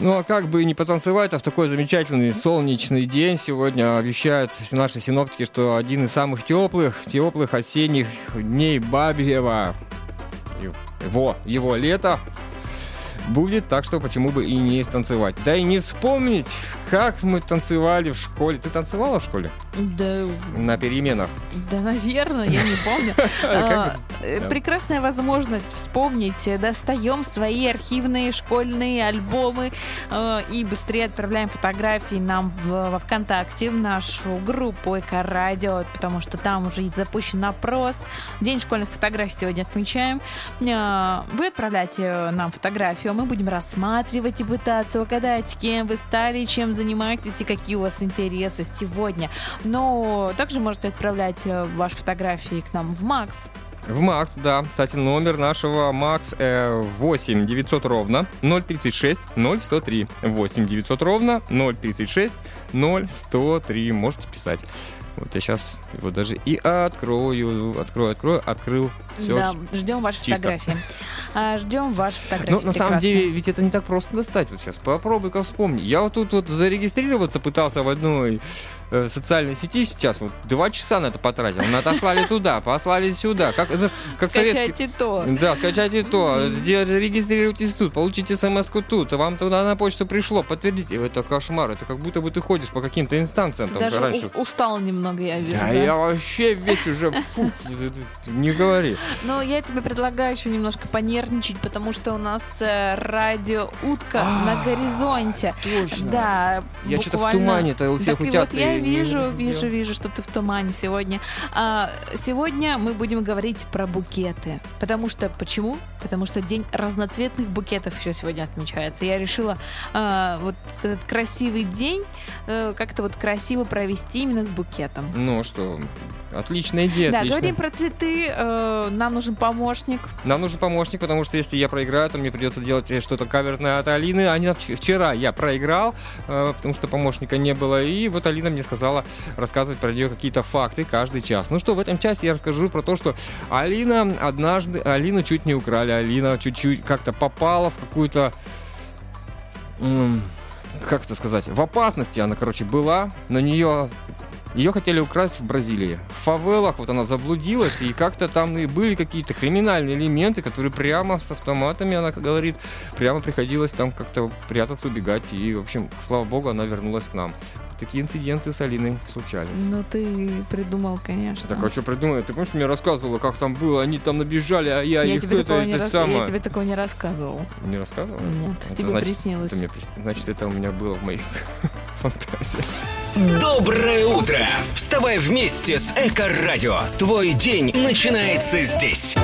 Ну, а как бы не потанцевать, а в такой замечательный солнечный день сегодня обещают наши синоптики, что один из самых теплых осенних дней Бабьева, его лето будет, так что почему бы и не танцевать. Да и не вспомнить, как мы танцевали в школе. Ты танцевала в школе? Да. На переменах? Да, наверное, я не помню. Прекрасная возможность вспомнить. Достаем свои архивные школьные альбомы и быстрее отправляем фотографии нам во ВКонтакте, в нашу группу Эко-радио, потому что там уже запущен опрос. День школьных фотографий сегодня отмечаем. Вы отправляйте нам фотографию, мы будем рассматривать и пытаться угадать, кем вы стали, чем занимаетесь и какие у вас интересы сегодня. Но также можете отправлять ваши фотографии к нам в МАКС. В МАКС, да. Кстати, номер нашего МАКС 8 900 ровно 036 0103. 8 900 ровно 036 0103. Можете писать. Вот я сейчас его даже и открою. Открыл. Все, да, ждем ваши фотографии. Ждем ваши фотографии. Ну, на самом деле, ведь это не так просто достать. Вот сейчас попробуй-ка вспомни. Я вот тут зарегистрироваться пытался в одной социальной сети сейчас. Вот 2 часа на это потратил. Мы отослали туда, послали сюда. Как скачайте то. Да, скачайте то. Регистрируйтесь тут, получите смс-ку тут. Вам туда на почту пришло. Подтвердите. Это кошмар. Это как будто бы ты ходишь по каким-то инстанциям. Ты даже раньше устал немного, я вижу. Да, я вообще весь уже... не говори. Но я тебе предлагаю еще немножко понервничать, потому что у нас радио «Утка» на горизонте. Точно. Да, я что-то в тумане-то у всех так у тебя. Вот я вижу, что ты в тумане сегодня. Сегодня мы будем говорить про букеты. Почему? Потому что день разноцветных букетов еще сегодня отмечается. Я решила вот этот красивый день как-то вот красиво провести именно с букетом. Ну что, отличная идея. Да, отлично. говорим про цветы. Нам нужен помощник. Потому что если я проиграю, то мне придется делать что-то каверзное от Алины. Вчера я проиграл, потому что помощника не было. И вот Алина мне сказала рассказывать про нее какие-то факты каждый час. Ну что, в этом часе я расскажу про то, что Алину чуть не украли. Алина чуть-чуть как-то попала в какую-то... как это сказать? В опасности она, была. Ее хотели украсть в Бразилии. В фавелах вот она заблудилась, и как-то там и были какие-то криминальные элементы, которые прямо с автоматами, она говорит, прямо приходилось там как-то прятаться, убегать. И, в общем, слава богу, она вернулась к нам. Такие инциденты с Алиной случались. Ну, ты придумал, конечно. Так, а что придумал? Ты помнишь, мне рассказывала, как там было? Они там набежали, а я их Я тебе такого не рассказывал. Не рассказывал? Нет, тебе приснилось. Значит, это у меня было в моих фантазиях. Доброе утро! Вставай вместе с Эко-радио. Твой день начинается здесь.